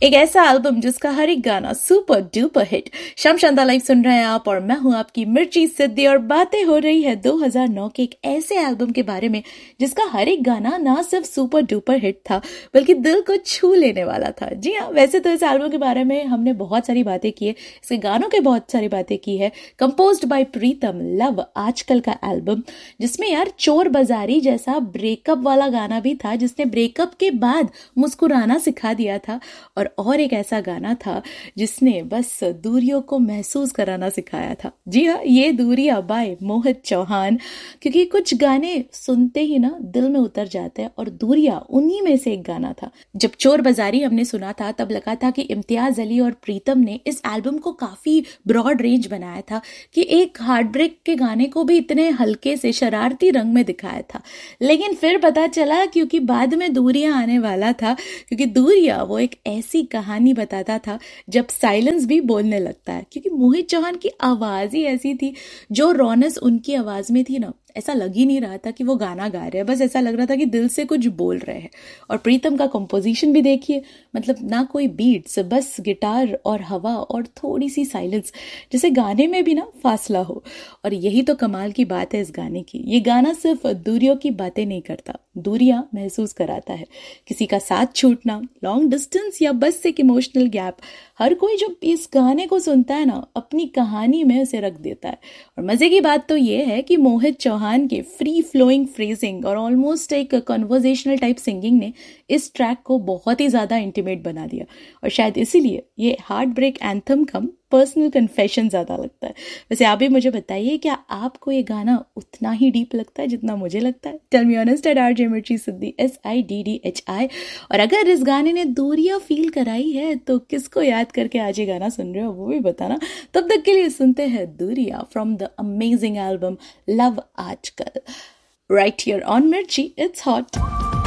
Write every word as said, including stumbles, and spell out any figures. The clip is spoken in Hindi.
एक ऐसा एल्बम जिसका हर एक गाना सुपर डुपर हिट। शाम शांता लाइव सुन रहे हैं आप और मैं हूं आपकी मिर्ची सिद्धि और बातें हो रही है दो हज़ार नौ के एक ऐसे एल्बम के बारे में जिसका हर एक गाना ना सिर्फ सुपर डुपर हिट था बल्कि दिल को छू लेने वाला था। जी हाँ, वैसे तो इस एल्बम के बारे में हमने बहुत सारी बातें की है, इसके गानों के बहुत सारी बातें की है। कंपोज्ड बाय प्रीतम, लव आजकल का एल्बम जिसमें यार चोर बाजारी जैसा ब्रेकअप वाला गाना भी था जिसने ब्रेकअप के बाद मुस्कुराना सिखा दिया था, और और एक ऐसा गाना था जिसने बस दूरियों को महसूस कराना सिखाया था। जी हाँ, ये दूरियां बाय मोहित चौहान, क्योंकि कुछ गाने सुनते ही ना दिल में उतर जाते हैं और दूरियां उन्हीं में से एक गाना था। जब चोर बाजारी हमने सुना था तब लगा था कि इम्तियाज अली और प्रीतम ने इस एल्बम को काफी ब्रॉड रेंज बनाया था कि एक हार्ट ब्रेक के गाने को भी इतने हल्के से शरारती रंग में दिखाया था। लेकिन फिर पता चला क्योंकि बाद में दूरियां आने वाला था, क्योंकि दूरियां वो एक ऐसी कहानी बताता था जब साइलेंस भी बोलने लगता है। क्योंकि मोहित चौहान की आवाज ही ऐसी थी, जो रौनस उनकी आवाज में थी ना, ऐसा लग ही नहीं रहा था कि वो गाना गा रहे हैं, बस ऐसा लग रहा था कि दिल से कुछ बोल रहे हैं। और प्रीतम का कंपोजिशन भी देखिए, मतलब ना कोई बीट्स, बस गिटार और हवा और थोड़ी सी साइलेंस, जैसे गाने में भी ना फासला हो। और यही तो कमाल की बात है इस गाने की। ये गाना सिर्फ दूरियों की बातें नहीं करता, दूरियां महसूस कराता है। किसी का साथ छूटना, लॉन्ग डिस्टेंस या बस एक इमोशनल गैप, हर कोई जब इस गाने को सुनता है ना अपनी कहानी में उसे रख देता है। और मजे की बात तो ये है कि मोहित चौहान के फ्री फ्लोइंग फ्रेजिंग और ऑलमोस्ट एक कन्वर्सेशनल टाइप सिंगिंग ने इस ट्रैक को बहुत ही ज्यादा इंटीमेट बना दिया, और शायद इसीलिए ये हार्ट ब्रेक एंथम कम पर्सनल कन्फेशन ज्यादा लगता है। वैसे आप भी मुझे बताइए, क्या आपको ये गाना उतना ही डीप लगता है जितना मुझे लगता है? Tell me honest eight RJ मिर्ची सिद्धि, S I D D H I. और अगर इस गाने ने दूरियां फील कराई है तो किसको याद करके आज ये गाना सुन रहे हो वो भी बताना। तब तक के लिए सुनते हैं दूरियां from the amazing album love आजकल, राइट हियर ऑन मिर्ची, इट्स हॉट।